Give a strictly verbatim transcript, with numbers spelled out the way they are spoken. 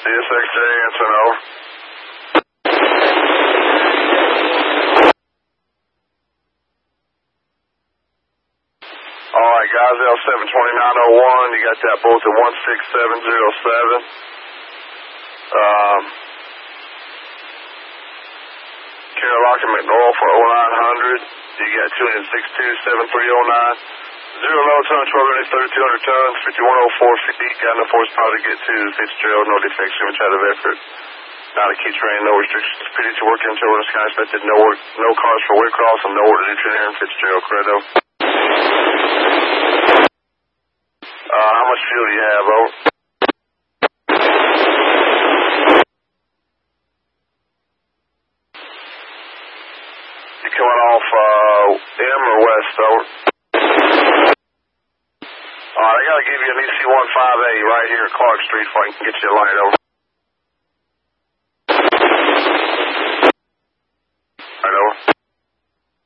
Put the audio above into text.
S X J answering over. Alright, guys, L seven twenty-nine oh one, you got that both at one six seven zero seven. Um, Carolina McNoll for oh nine hundred, you got two in six two seven three oh nine. Zero low tonnage, twelve ready, thirty-two hundred tons, fifty-one oh four feet, got enough horsepower to get to Fitzgerald, no defects, much out of effort. Not a key train, no restrictions, P D to work in Children's Sky expected, no work, no cars for weight cross, and no order to train here in Fitzgerald, Credo. Uh, how much fuel do you have, over? You coming off, uh, M or West, over? Alright, I gotta give you an E C one five eight right here at Clark Street before I can get you a light, over.